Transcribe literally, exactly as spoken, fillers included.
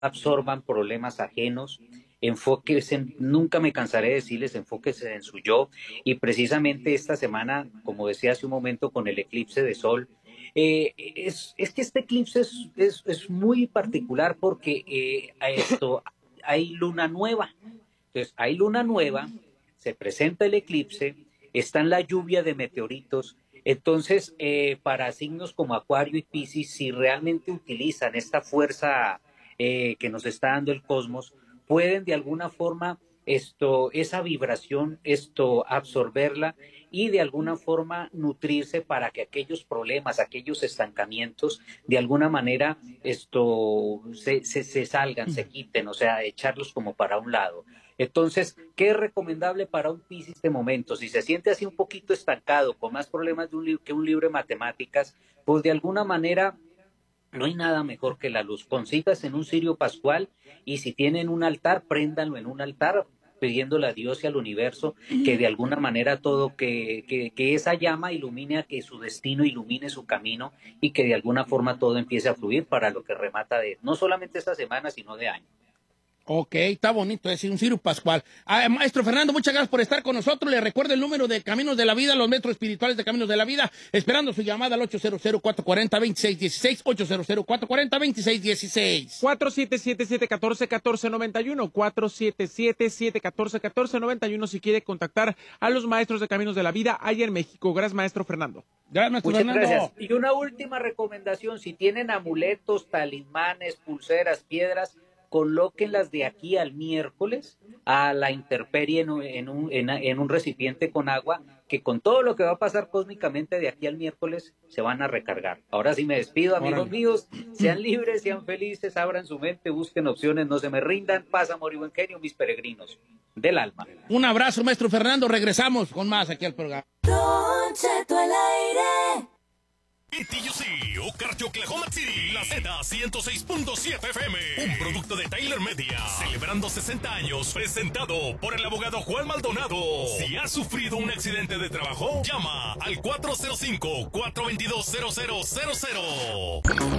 absorban problemas ajenos, enfóquense, nunca me cansaré de decirles, enfóquense en su yo, y precisamente esta semana, como decía hace un momento, con el eclipse de sol, eh, es, es que este eclipse es, es, es muy particular porque eh, a esto hay luna nueva, entonces hay luna nueva, se presenta el eclipse, está en la lluvia de meteoritos. Entonces, eh, para signos como Acuario y Piscis, si realmente utilizan esta fuerza eh, que nos está dando el cosmos, pueden de alguna forma esto, esa vibración, esto, absorberla y de alguna forma nutrirse para que aquellos problemas, aquellos estancamientos, de alguna manera esto se, se, se salgan, se quiten, o sea, echarlos como para un lado. Entonces, ¿qué es recomendable para un Piscis de momento? Si se siente así un poquito estancado, con más problemas de un libro que un libro de matemáticas, pues de alguna manera no hay nada mejor que la luz. Consigas en un cirio pascual y si tienen un altar, préndanlo en un altar, pidiéndole a Dios y al universo que de alguna manera todo, que, que, que esa llama ilumine, a que su destino ilumine su camino y que de alguna forma todo empiece a fluir para lo que remata de no solamente esta semana, sino de año. Ok, está bonito decir un Cirio Pascual. Ah, maestro Fernando, muchas gracias por estar con nosotros. Le recuerdo el número de Caminos de la Vida, los metros espirituales de Caminos de la Vida, esperando su llamada al ocho cero cero, cuatro cuatro cero, dos seis uno seis, ocho cero cero, cuatro cuatro cero, dos seis uno seis. cuatro siete siete, siete uno cuatro, uno cuatro nueve uno, cuatro siete siete, siete uno cuatro, uno cuatro nueve uno si quiere contactar a los maestros de Caminos de la Vida allá en México. Gracias, maestro Fernando. Gracias, maestro Muchas Fernando. gracias. Y una última recomendación, si tienen amuletos, talismanes, pulseras, piedras, colóquenlas de aquí al miércoles a la intemperie en un, en, un, en, en un recipiente con agua, que con todo lo que va a pasar cósmicamente de aquí al miércoles se van a recargar. Ahora sí me despido, amigos Órale. míos, sean libres, sean felices, abran su mente, busquen opciones, no se me rindan, paz, amor y buen genio, mis peregrinos del alma. Un abrazo, maestro Fernando, regresamos con más aquí al programa. Don Cheto al aire. T U C, Okarche, Oklahoma City, la Z ciento seis punto siete F M, un producto de Tyler Media, celebrando sesenta años, presentado por el abogado Juan Maldonado. Si has sufrido un accidente de trabajo, llama al cuatro cero cinco, cuatro dos dos, cero cero cero cero.